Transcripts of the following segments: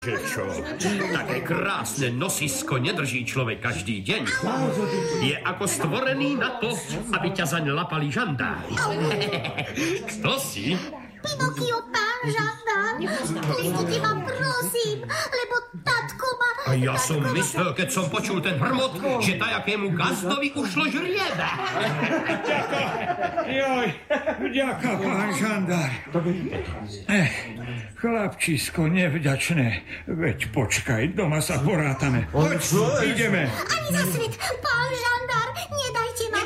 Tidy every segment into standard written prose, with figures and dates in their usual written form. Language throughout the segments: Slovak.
Že čo? Také krásne nosisko nedrží človek každý deň. Je ako stvorený na to, aby ťa zaň lapali žandári. Kto si? Pinokio, pán žandár. Pustite ma, prosím, lebo tatko ma... A ja som myslel, keď som počul ten hrmot, že tajakému gazdovi ušlo žriebe. Joj, vďaka, pán žandár. Chlapčisko, nevďačné. Veď počkaj, doma sa porátame. Poď, ideme. Ani za svet, pán žandár, nedajte ma.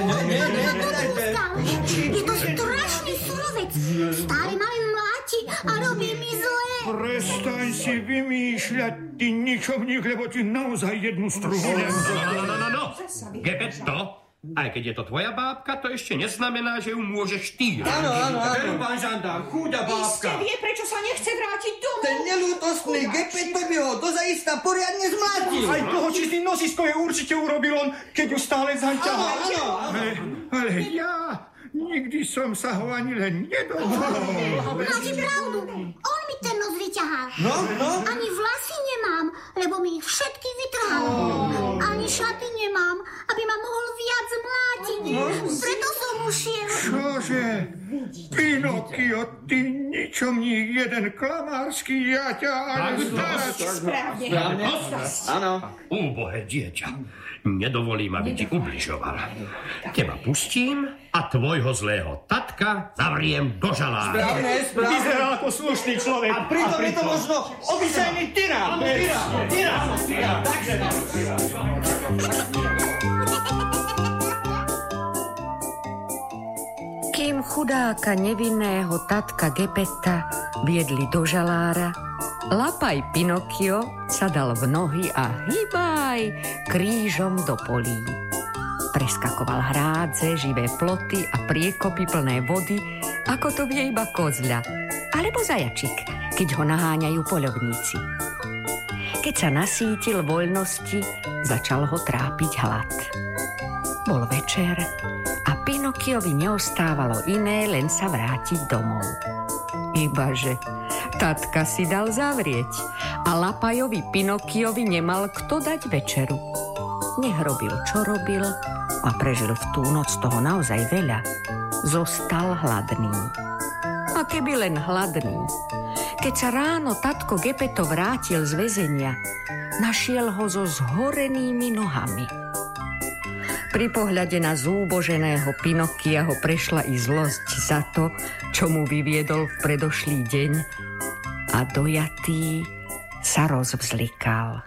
Je to strašný surovec. Stále ma len mláti a robí mi zlé. Prestaň si vymýšľať, ty ničomník, lebo ti naozaj jednu struhu nevzal. No. Gepetto, aj keď je to tvoja bábka, to ešte neznamená, že ju môžeš týrať. Áno. Veru, pán žandár, chúďa bábka. Iste vie, prečo sa nechce vrátiť domov. Ten nelútostný Gepetto by ho dozaista poriadne zmlátil. Aj toho čistý nosisko je určite urobil on, keď ju stále zaťahá. Ale ja nikdy som sa ho ani len nedovolal. Máte pravdu, on mi ten nos vyťahal. No? Ani vlasy nemám, lebo mi ich všetky vytrhal. Ani šaty nemám, aby ma mohol viac mlátiť. Preto som ušiel. Čože? Pinokio, ty ničomník, jeden klamársky, ja ťa ale zdať. Správne. Áno. Úbohé dieťa, nedovolím, aby ti ubližoval. Teba pustím a tvojho zlého tatka zavriem do žalára. Správne. Vyzerá ako slušný človek. A pritom je to možno obyčajný tyrán. Kým chudáka nevinného tatka Gepetta viedli do žalára, lapaj Pinokio sa dal v nohy a hýbaj krížom do polí. Preskakoval hrádze, živé ploty a priekopy plné vody, ako to vie iba kozľa, alebo zajačik, keď ho naháňajú poľovníci. Keď sa nasítil voľnosti, začal ho trápiť hlad. Bol večer a Pinokiovi neostávalo iné, len sa vrátiť domov. Ibaže tatka si dal zavrieť a lapajovi Pinokiovi nemal kto dať večeru. Nech robil, čo robil, a prežil v tú noc toho naozaj veľa. Zostal hladný. A keby len hladný. Keď sa ráno tatko Gepetto vrátil z väzenia, našiel ho so zhorenými nohami. Pri pohľade na zúboženého Pinokia ho prešla i zlosť za to, čo mu vyviedol v predošlý deň, a dojatý sa rozvzlikal.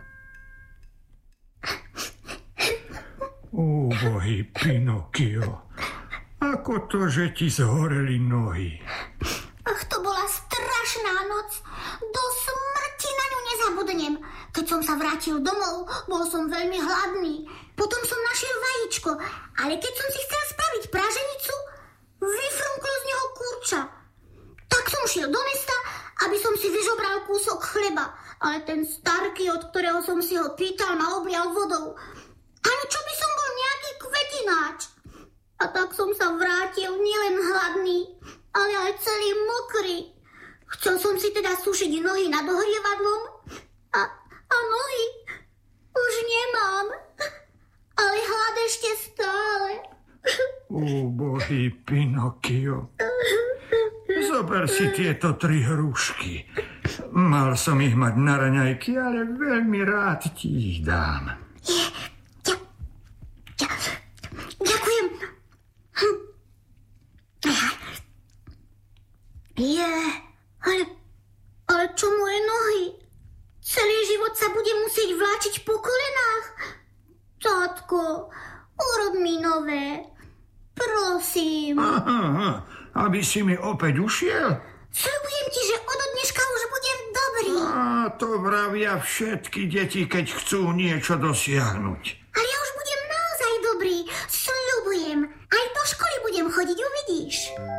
Úbohý Pinokio, ako to, že ti zhoreli nohy? Ach, to bola strašná noc. Do smrti na ňu nezabudnem. Keď som sa vrátil domov, bol som veľmi hladný. Potom som našiel vajíčko, ale keď som si chcel spraviť praženicu, vyfrnklo z neho kurča. Tak som šiel do mesta, aby som si vyžobral kúsok chleba, ale ten starky, od ktorého som si ho pýtal, ma oblial vodou. Ani čo by som bol nejaký kvetináč. A tak som sa vrátil nielen hladný, ale aj celý mokrý. Chcel som si teda sušiť nohy nad ohrievadlom a nohy už nemám. Ale hlad ešte stále. Úbohý Pinokio. Zober si tieto 3 hrušky. Mal som ich mať na raňajky, ale veľmi rád ti ich dám. Ďakujem. Ale čo moje nohy? Celý život sa budem musieť vláčiť po kolenách. Tátko, urob mi nové. Prosím. Aha, aby si mi opäť ušiel? Sľubujem ti, že od dneška už budem dobrý. A to vravia všetky deti, keď chcú niečo dosiahnuť. Ale ja už budem naozaj dobrý. Sľubujem. Aj do školy budem chodiť, uvidíš.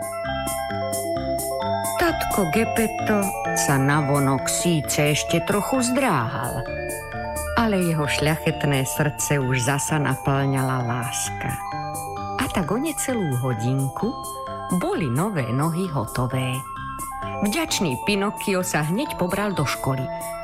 Tatko Gepetto sa navonok síce ešte trochu zdráhal, ale jeho šľachetné srdce už zasa naplňala láska. A tak o necelú hodinku boli nové nohy hotové. Vďačný Pinokio sa hneď pobral do školy